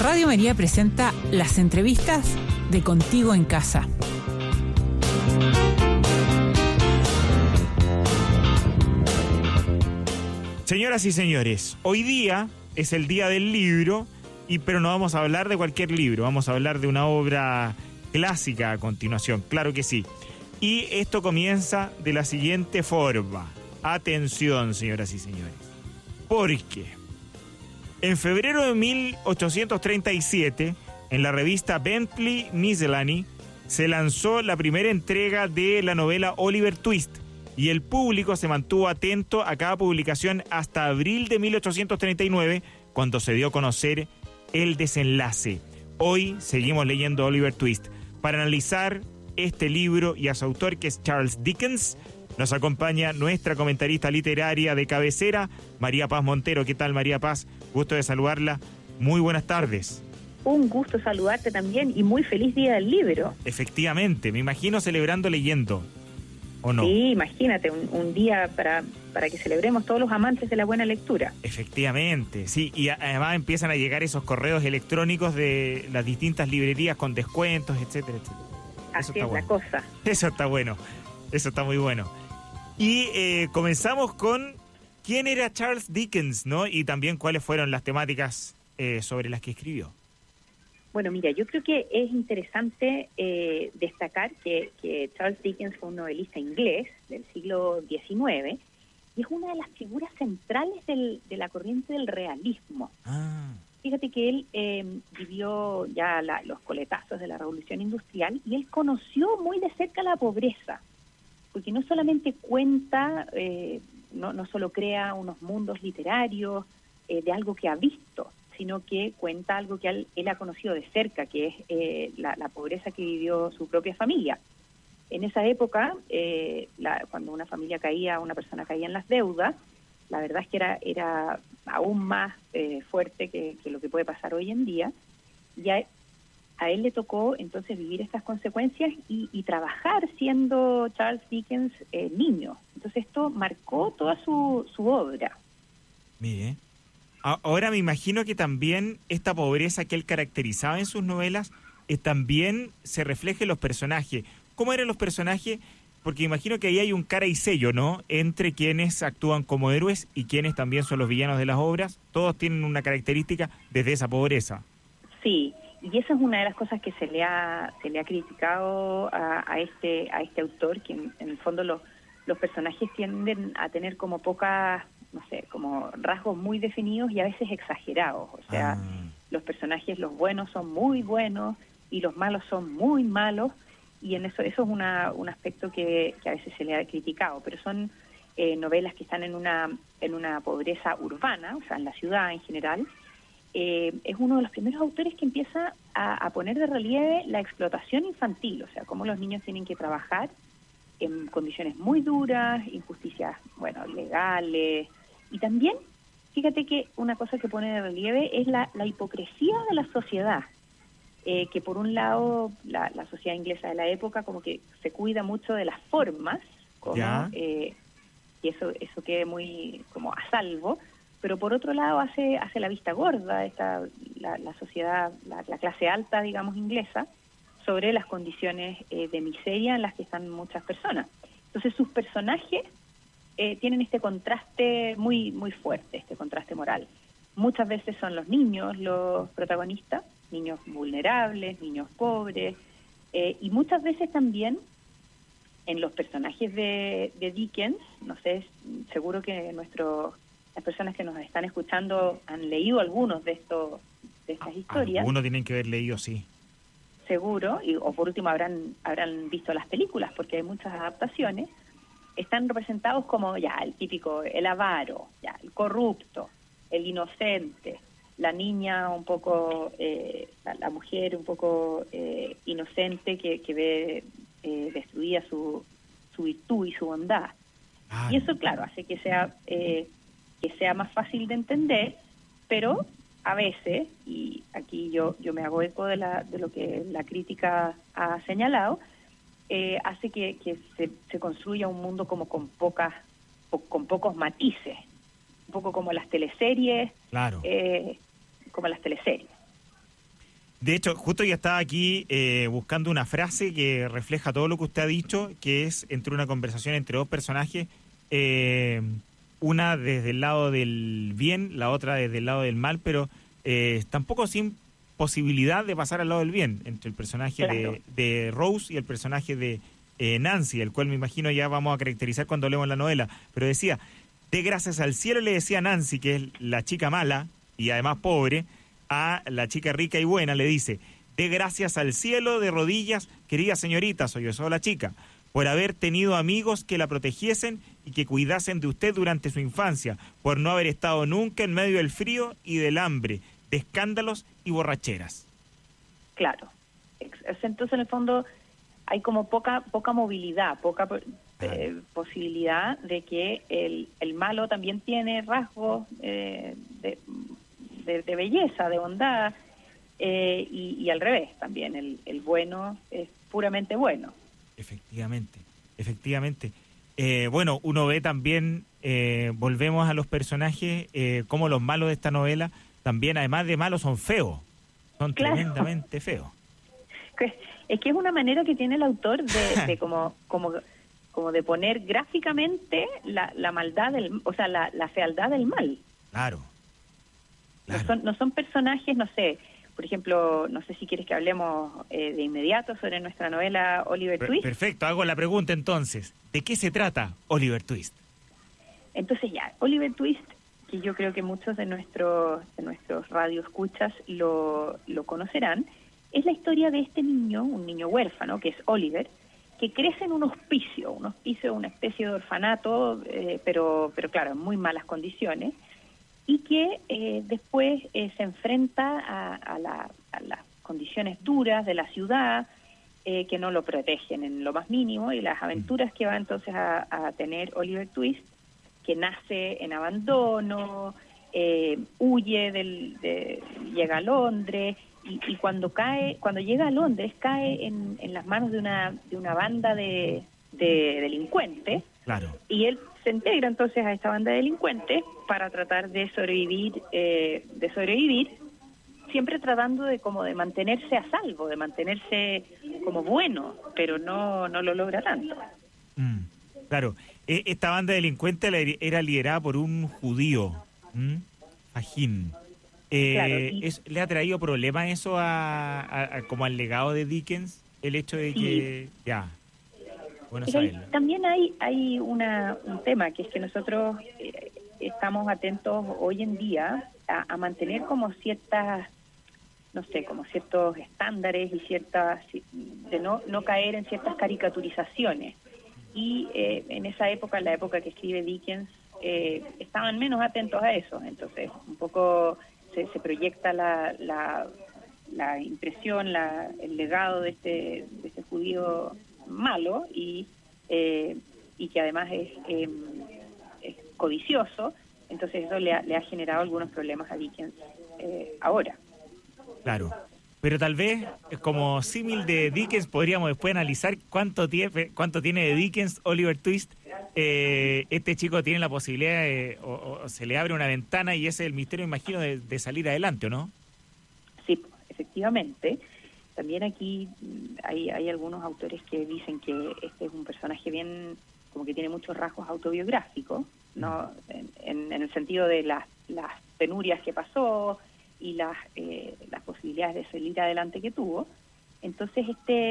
Radio María presenta las entrevistas de Contigo en Casa. Señoras y señores, hoy día es el día del libro, pero no vamos a hablar de cualquier libro, vamos a hablar de una obra clásica a continuación, claro que sí. Y esto comienza de la siguiente forma. Atención, señoras y señores. Porque en febrero de 1837, en la revista Bentley Miscellany, se lanzó la primera entrega de la novela Oliver Twist, y el público se mantuvo atento a cada publicación hasta abril de 1839, cuando se dio a conocer el desenlace. Hoy seguimos leyendo Oliver Twist. Para analizar este libro y a su autor, que es Charles Dickens, nos acompaña nuestra comentarista literaria de cabecera, María Paz Montero. ¿Qué tal, María Paz? Gusto de saludarla. Muy buenas tardes. Un gusto saludarte también y muy feliz día del libro. Efectivamente, me imagino celebrando leyendo, ¿o no? Sí, imagínate, un día para que celebremos todos los amantes de la buena lectura. Efectivamente, sí, y además empiezan a llegar esos correos electrónicos de las distintas librerías con descuentos, etcétera, etcétera. Así es la cosa. Eso está bueno, eso está muy bueno. Y comenzamos con quién era Charles Dickens, ¿no? Y también cuáles fueron las temáticas sobre las que escribió. Bueno, mira, yo creo que es interesante destacar que Charles Dickens fue un novelista inglés del siglo XIX y es una de las figuras centrales de la corriente del realismo. Fíjate que él vivió ya los coletazos de la Revolución Industrial y él conoció muy de cerca la pobreza, porque no solamente cuenta, no solo crea unos mundos literarios de algo que ha visto, sino que cuenta algo que él ha conocido de cerca, que es la pobreza que vivió su propia familia. En esa época, cuando una persona caía en las deudas, la verdad es que era aún más fuerte que lo que puede pasar hoy en día. Y a él le tocó entonces vivir estas consecuencias y trabajar siendo Charles Dickens niño. Entonces esto marcó toda su obra. Mire, ahora me imagino que también esta pobreza que él caracterizaba en sus novelas también se refleja en los personajes. ¿Cómo eran los personajes? Porque imagino que ahí hay un cara y sello, ¿no? Entre quienes actúan como héroes y quienes también son los villanos de las obras. Todos tienen una característica desde esa pobreza. Sí, y esa es una de las cosas que se le ha criticado a este autor, que en el fondo los personajes tienden a tener como pocas, no sé, como rasgos muy definidos y a veces exagerados. O sea, los personajes, los buenos son muy buenos y los malos son muy malos, y en eso es un aspecto que a veces se le ha criticado, pero son novelas que están en una pobreza urbana, o sea, en la ciudad en general. Es uno de los primeros autores que empieza a poner de relieve la explotación infantil, o sea, cómo los niños tienen que trabajar en condiciones muy duras, injusticias, legales, y también, fíjate que una cosa que pone de relieve es la hipocresía de la sociedad, que por un lado la sociedad inglesa de la época como que se cuida mucho de las formas, y eso quede muy como a salvo, pero por otro lado hace la vista gorda la sociedad, la clase alta, digamos, inglesa, sobre las condiciones de miseria en las que están muchas personas. Entonces sus personajes tienen este contraste muy, muy fuerte, este contraste moral. Muchas veces son los niños los protagonistas, niños vulnerables, niños pobres, y muchas veces también en los personajes de Dickens, no sé, seguro que las personas que nos están escuchando han leído algunos de estas historias. Algunos tienen que haber leído, sí. Seguro, o por último habrán visto las películas, porque hay muchas adaptaciones. Están representados como ya el típico, el avaro, ya el corrupto, el inocente, la niña un poco, la mujer un poco inocente que ve destruida su virtud y su bondad. Y eso, claro, hace que sea más fácil de entender, pero a veces, y aquí yo me hago eco de lo que la crítica ha señalado, hace que se construya un mundo como con pocos matices, un poco como las teleseries, claro. Como las teleseries. De hecho, justo ya estaba aquí buscando una frase que refleja todo lo que usted ha dicho, que es entre una conversación entre dos personajes, una desde el lado del bien, la otra desde el lado del mal, pero tampoco sin posibilidad de pasar al lado del bien, entre el personaje Claro. de Rose y el personaje de Nancy, el cual me imagino ya vamos a caracterizar cuando leemos la novela. Pero decía, de gracias al cielo, le decía Nancy, que es la chica mala y además pobre, a la chica rica y buena, le dice, de gracias al cielo, de rodillas, querida señorita, soy yo la chica, por haber tenido amigos que la protegiesen y que cuidasen de usted durante su infancia, por no haber estado nunca en medio del frío y del hambre, de escándalos y borracheras. Claro. Entonces, en el fondo, hay como poca movilidad, poca posibilidad de que el malo también tiene rasgos de belleza, de bondad, y al revés también, el bueno es puramente bueno. Efectivamente. Bueno, uno ve también, volvemos a los personajes, como los malos de esta novela, también además de malos son feos, son Claro. tremendamente feos. Es que es una manera que tiene el autor de como de poner gráficamente la maldad, o sea, la fealdad del mal. Claro. No son personajes, no sé, por ejemplo, no sé si quieres que hablemos de inmediato sobre nuestra novela Oliver Twist. Perfecto, hago la pregunta entonces. ¿De qué se trata Oliver Twist? Entonces ya, Oliver Twist, que yo creo que muchos de nuestros radioescuchas lo conocerán, es la historia de este niño, un niño huérfano, que es Oliver, que crece en un hospicio, una especie de orfanato, pero claro, en muy malas condiciones, y que después se enfrenta a las condiciones duras de la ciudad, que no lo protegen en lo más mínimo, y las aventuras que va entonces a tener Oliver Twist, que nace en abandono, huye llega a Londres, y cuando llega a Londres cae en las manos de una banda de delincuentes. Claro. Y él se integra entonces a esta banda de delincuentes para tratar de sobrevivir, siempre tratando de mantenerse a salvo, de mantenerse como bueno, pero no lo logra tanto. Claro, esta banda de delincuentes era liderada por un judío, Fahim. Claro, ¿Le ha traído problemas eso como al legado de Dickens? El hecho de que... Ya, bueno saberlo. También hay un tema, que es que nosotros estamos atentos hoy en día a mantener como ciertas, no sé, como ciertos estándares y de no caer en ciertas caricaturizaciones. Y en esa época, en la época que escribe Dickens, estaban menos atentos a eso. Entonces, un poco se proyecta la impresión, el legado de este judío malo y que además es codicioso. Entonces eso le ha generado algunos problemas a Dickens ahora. Claro, pero tal vez como símil de Dickens podríamos después analizar cuánto tiene de Dickens Oliver Twist. Este chico tiene la posibilidad o se le abre una ventana y ese es el misterio, imagino, de salir adelante, ¿o no? Sí, efectivamente. También aquí hay algunos autores que dicen que este es un personaje bien, como que tiene muchos rasgos autobiográficos, ¿no? En el sentido de las penurias que pasó y las posibilidades de salir adelante que tuvo. Entonces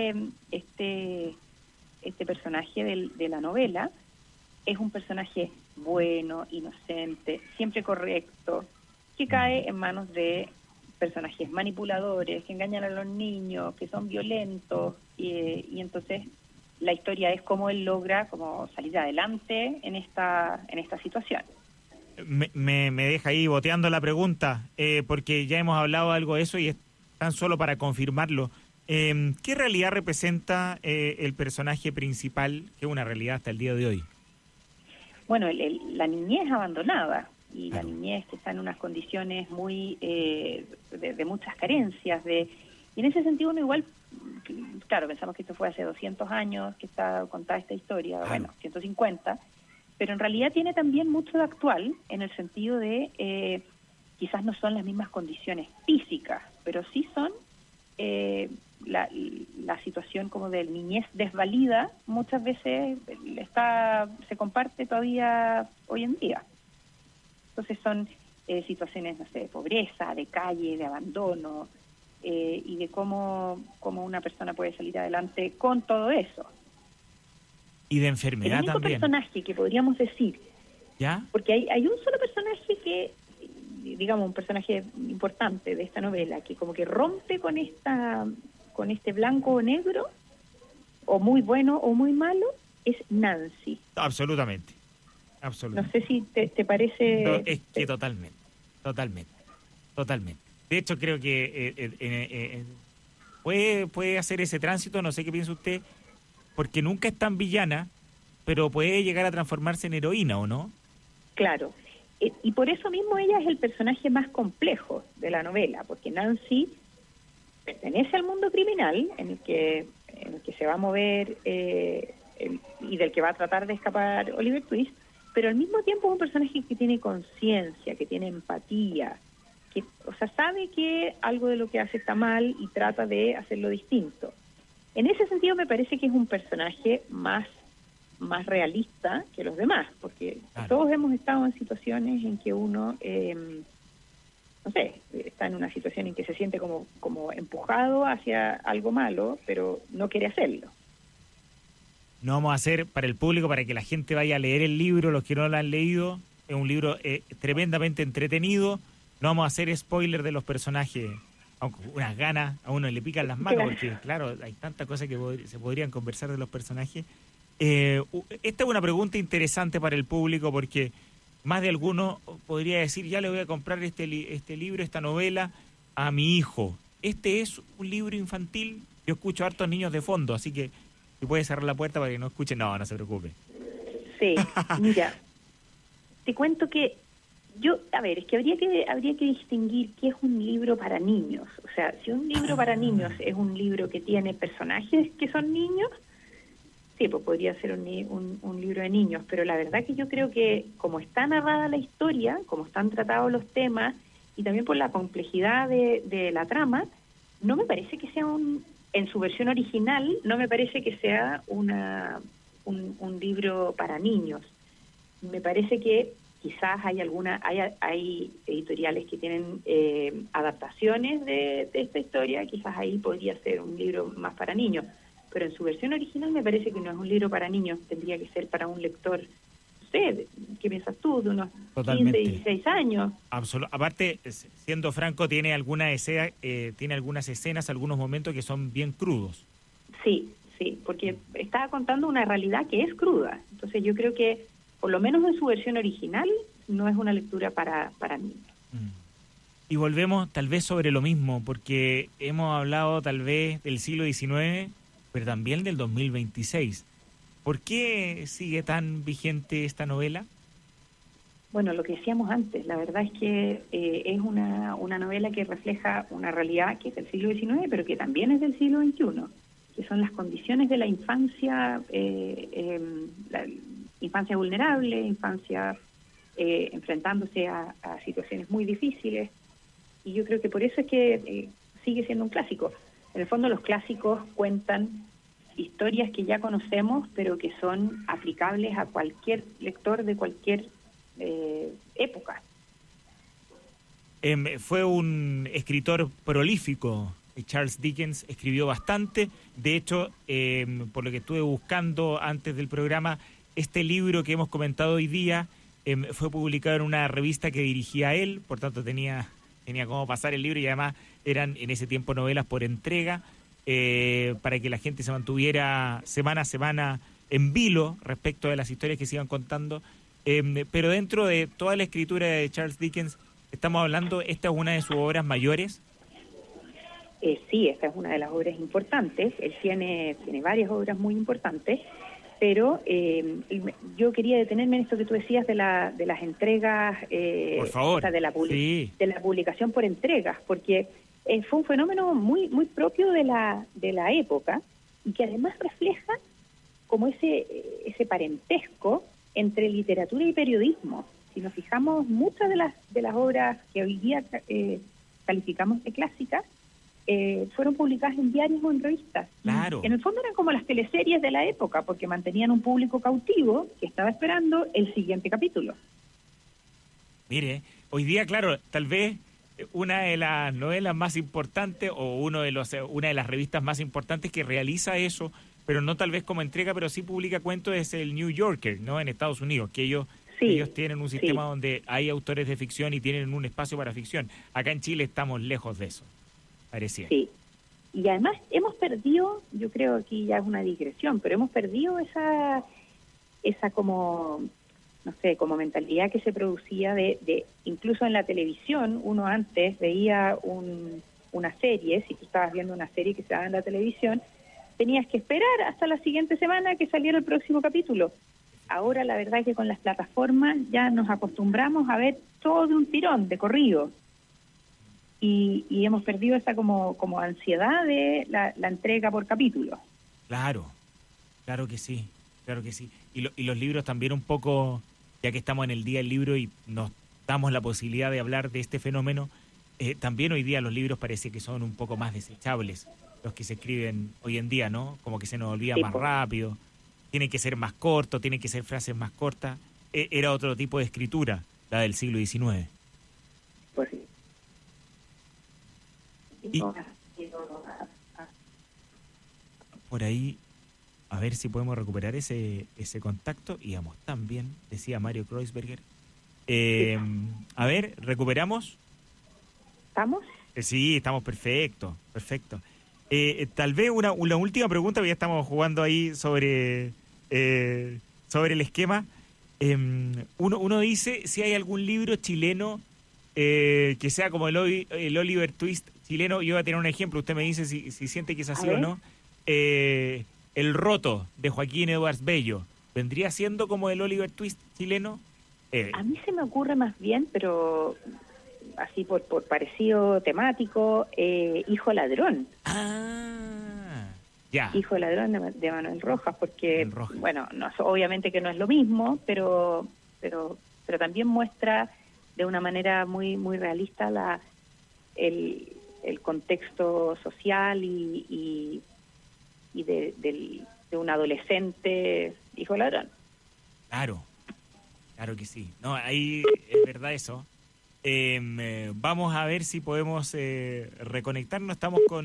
este personaje de la novela es un personaje bueno, inocente, siempre correcto, que cae en manos de personajes manipuladores, que engañan a los niños, que son violentos, y entonces la historia es cómo él logra como salir adelante en esta situación. Me deja ahí boteando la pregunta, porque ya hemos hablado algo de eso y es tan solo para confirmarlo. ¿Qué realidad representa el personaje principal, que es una realidad hasta el día de hoy? Bueno, la niñez abandonada, y Claro. la niñez que está en unas condiciones muy de muchas carencias, y en ese sentido uno igual, claro, pensamos que esto fue hace 200 años que está contada esta historia, Claro. bueno, 150, pero en realidad tiene también mucho de actual, en el sentido de quizás no son las mismas condiciones físicas, pero sí son la situación como de niñez desvalida muchas veces se comparte todavía hoy en día. Entonces son situaciones, no sé, de pobreza, de calle, de abandono, y de cómo una persona puede salir adelante con todo eso. Y de enfermedad el único también. Personaje que podríamos decir, ¿Ya? porque hay un solo personaje que, digamos, un personaje importante de esta novela, que como que rompe con este blanco o negro, o muy bueno o muy malo, es Nancy. Absolutamente. No sé si te parece... No, es que totalmente. De hecho, creo que puede hacer ese tránsito, no sé qué piensa usted, porque nunca es tan villana, pero puede llegar a transformarse en heroína, ¿o no? Claro. Y por eso mismo ella es el personaje más complejo de la novela, porque Nancy pertenece al mundo criminal en el que se va a mover y del que va a tratar de escapar Oliver Twist, pero al mismo tiempo es un personaje que tiene conciencia, que tiene empatía, que, o sea, sabe que algo de lo que hace está mal y trata de hacerlo distinto. En ese sentido me parece que es un personaje más realista que los demás, porque claro, todos hemos estado en situaciones en que uno, no sé, está en una situación en que se siente como empujado hacia algo malo, pero no quiere hacerlo. No vamos a hacer para el público, para que la gente vaya a leer el libro, los que no lo han leído. Es un libro tremendamente entretenido. No vamos a hacer spoiler de los personajes, aunque unas ganas a uno le pican las manos, porque claro, hay tantas cosas que se podrían conversar de los personajes. Esta es una pregunta interesante para el público, porque más de alguno podría decir, ya le voy a comprar este libro, esta novela, a mi hijo. ¿Este es un libro infantil? Yo escucho a hartos niños de fondo, así que si puede cerrar la puerta para que no escuchen. No se preocupe. Sí, mira, te cuento que es que habría que distinguir qué es un libro para niños. O sea, si un libro para niños es un libro que tiene personajes que son niños, sí, pues podría ser un libro de niños, pero la verdad que yo creo que como está narrada la historia, como están tratados los temas, y también por la complejidad de la trama, no me parece que sea en su versión original, no me parece que sea un libro para niños. Me parece que quizás hay editoriales que tienen adaptaciones de esta historia, quizás ahí podría ser un libro más para niños, pero en su versión original me parece que no es un libro para niños, tendría que ser para un lector, no sé, ¿qué piensas tú? De unos Totalmente. 15, 16 años. Aparte, siendo franco, tiene algunas escenas, algunos momentos que son bien crudos. Sí, porque estaba contando una realidad que es cruda, entonces yo creo que por lo menos en su versión original no es una lectura para niños. Y volvemos tal vez sobre lo mismo, porque hemos hablado tal vez del siglo XIX, pero también del 2026. ¿Por qué sigue tan vigente esta novela? Bueno, lo que decíamos antes, la verdad es que es una novela que refleja una realidad que es del siglo XIX, pero que también es del siglo XXI, que son las condiciones de la infancia, la infancia vulnerable, infancia enfrentándose a situaciones muy difíciles, y yo creo que por eso es que sigue siendo un clásico. En el fondo los clásicos cuentan historias que ya conocemos, pero que son aplicables a cualquier lector de cualquier época. Fue un escritor prolífico. Charles Dickens escribió bastante. De hecho, por lo que estuve buscando antes del programa, este libro que hemos comentado hoy día fue publicado en una revista que dirigía él, por tanto tenía cómo pasar el libro, y además eran en ese tiempo novelas por entrega, para que la gente se mantuviera semana a semana en vilo respecto de las historias que se iban contando. Pero dentro de toda la escritura de Charles Dickens, estamos hablando, esta es una de sus obras mayores. Sí, esta es una de las obras importantes. Él tiene varias obras muy importantes, pero yo quería detenerme en esto que tú decías de las entregas, por favor, o sea, de la publicación por entregas, porque fue un fenómeno muy muy propio de la época, y que además refleja como ese parentesco entre literatura y periodismo. Si nos fijamos, muchas de las obras que hoy día calificamos de clásicas fueron publicadas en diarios o en revistas. Claro. En el fondo eran como las teleseries de la época, porque mantenían un público cautivo que estaba esperando el siguiente capítulo. Mire, hoy día, claro, tal vez una de las novelas más importantes o una de las revistas más importantes que realiza eso, pero no tal vez como entrega, pero sí publica cuentos, es el New Yorker, ¿no? En Estados Unidos, que ellos tienen un sistema donde hay autores de ficción y tienen un espacio para ficción. Acá en Chile estamos lejos de eso, parecía. Sí, y además hemos perdido, yo creo que aquí ya es una digresión, pero hemos perdido esa como, no sé, como mentalidad que se producía de incluso en la televisión. Uno antes veía una serie, si tú estabas viendo una serie que se daba en la televisión, tenías que esperar hasta la siguiente semana que saliera el próximo capítulo. Ahora la verdad es que con las plataformas ya nos acostumbramos a ver todo de un tirón, de corrido. Y hemos perdido esa como ansiedad de la entrega por capítulo. Claro que sí, claro que sí. Y los libros también un poco, ya que estamos en el Día del Libro y nos damos la posibilidad de hablar de este fenómeno, también hoy día los libros parece que son un poco más desechables, los que se escriben hoy en día, ¿no? Como que se nos olvida más rápido, tienen que ser más cortos, tienen que ser frases más cortas. Era otro tipo de escritura, la del siglo XIX. Pues sí. Y por ahí, a ver si podemos recuperar ese contacto. Íbamos también, decía Mario Kreuzberger. A ver, ¿recuperamos? ¿Estamos? Sí, estamos perfecto. Tal vez una última pregunta, porque ya estamos jugando ahí sobre el esquema. Uno dice si hay algún libro chileno que sea como el Oliver Twist chileno. Yo voy a tener un ejemplo, usted me dice si siente que es así o no. El Roto, de Joaquín Edwards Bello, ¿vendría siendo como el Oliver Twist chileno? A mí se me ocurre más bien, pero así por parecido temático, Hijo Ladrón. Ya. Hijo Ladrón de Manuel Rojas, porque, bueno, obviamente que no es lo mismo, pero también muestra de una manera muy muy realista el contexto social y de un adolescente hijo ladrón. Claro que sí. No, ahí es verdad eso. Vamos a ver si podemos reconectarnos. Estamos con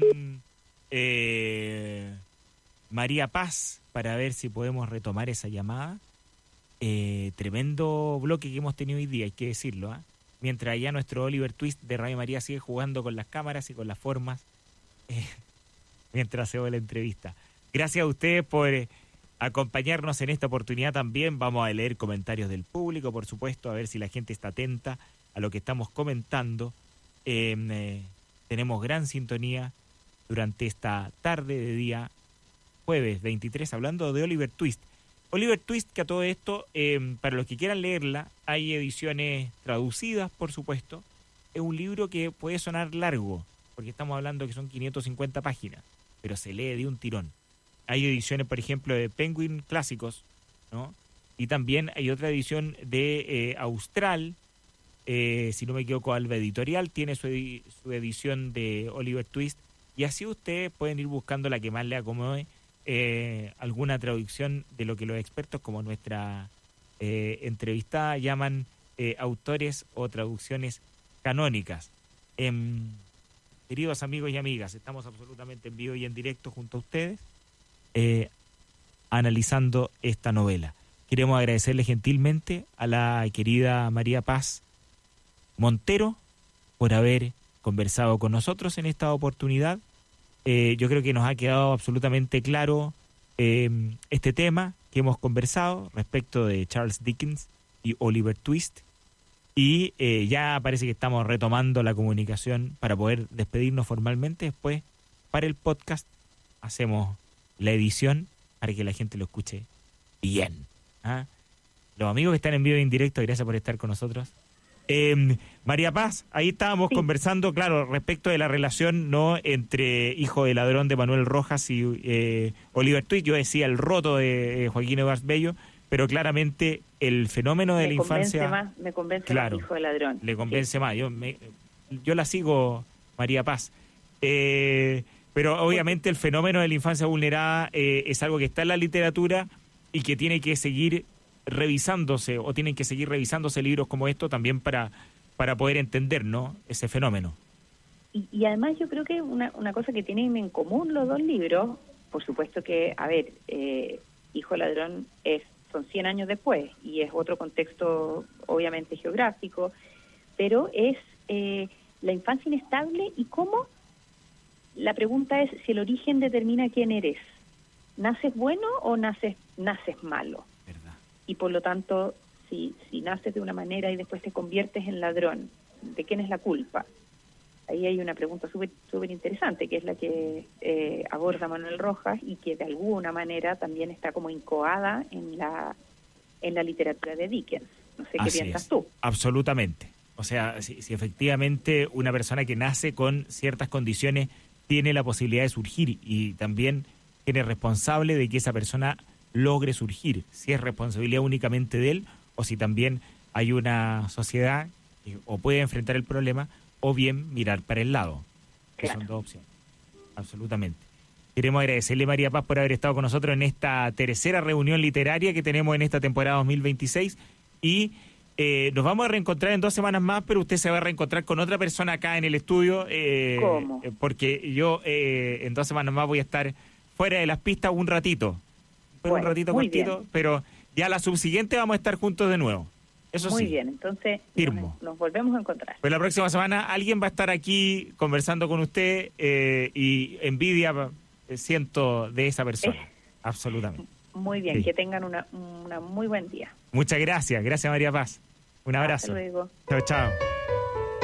María Paz para ver si podemos retomar esa llamada. Tremendo bloque que hemos tenido hoy día, hay que decirlo, ¿eh? Mientras ya nuestro Oliver Twist de Radio María sigue jugando con las cámaras y con las formas, mientras se va la entrevista. Gracias a ustedes por acompañarnos en esta oportunidad también. Vamos a leer comentarios del público, por supuesto, a ver si la gente está atenta a lo que estamos comentando. Tenemos gran sintonía durante esta tarde de día jueves 23, hablando de Oliver Twist. Oliver Twist, que a todo esto, para los que quieran leerla, hay ediciones traducidas, por supuesto. Es un libro que puede sonar largo, porque estamos hablando que son 550 páginas, pero se lee de un tirón. Hay ediciones, por ejemplo, de Penguin Clásicos, ¿no? Y también hay otra edición de Austral, si no me equivoco, Alba Editorial tiene su edición de Oliver Twist, y así ustedes pueden ir buscando la que más le acomode, alguna traducción de lo que los expertos como nuestra entrevistada llaman autores o traducciones canónicas. Queridos amigos y amigas, estamos absolutamente en vivo y en directo junto a ustedes analizando esta novela. Queremos agradecerle gentilmente a la querida María Paz Montero por haber conversado con nosotros en esta oportunidad. Yo creo que nos ha quedado absolutamente claro este tema que hemos conversado respecto de Charles Dickens y Oliver Twist, y ya parece que estamos retomando la comunicación para poder despedirnos formalmente. Después, para el podcast, hacemos la edición para que la gente lo escuche bien. ¿Ah? Los amigos que están en vivo y en directo, gracias por estar con nosotros. María Paz, ahí estábamos conversando, claro, respecto de la relación, ¿no?, entre Hijo de Ladrón de Manuel Rojas y Oliver Twist. Yo decía El Roto de Joaquín Edwards Bello, pero claramente el fenómeno de la infancia... Me convence claro, más Hijo de Ladrón. Le convence más. Yo la sigo, María Paz. Pero obviamente el fenómeno de la infancia vulnerada es algo que está en la literatura y que tiene que seguir revisándose, o tienen que seguir revisándose libros como esto también para poder entender, ¿no?, ese fenómeno. Y además yo creo que una cosa que tienen en común los dos libros, por supuesto que, a ver, Hijo Ladrón son 100 años después y es otro contexto obviamente geográfico, pero es la infancia inestable y cómo, la pregunta es si el origen determina quién eres. ¿Naces bueno o naces malo? ¿Verdad? Y por lo tanto, si naces de una manera y después te conviertes en ladrón, ¿de quién es la culpa? Ahí hay una pregunta súper interesante, que es la que aborda Manuel Rojas y que de alguna manera también está como incoada en la literatura de Dickens. No sé qué piensas tú. Absolutamente. O sea, si efectivamente una persona que nace con ciertas condiciones tiene la posibilidad de surgir y también es responsable de que esa persona logre surgir, si es responsabilidad únicamente de él o si también hay una sociedad que o puede enfrentar el problema o bien mirar para el lado, que claro. son dos opciones, absolutamente. Queremos agradecerle, María Paz, por haber estado con nosotros en esta tercera reunión literaria que tenemos en esta temporada 2026 y nos vamos a reencontrar en 2 semanas más, pero usted se va a reencontrar con otra persona acá en el estudio. ¿Cómo? Porque yo en 2 semanas más voy a estar fuera de las pistas un ratito. Bueno, un ratito cortito, bien. Pero ya la subsiguiente vamos a estar juntos de nuevo. Eso muy sí. Muy bien, entonces firmo. Nos volvemos a encontrar. Pues la próxima semana alguien va a estar aquí conversando con usted y envidia siento de esa persona. Absolutamente. Muy bien, sí. Que tengan una muy buen día. Muchas gracias. Gracias, María Paz. Un abrazo. Hasta luego. Chao, chao.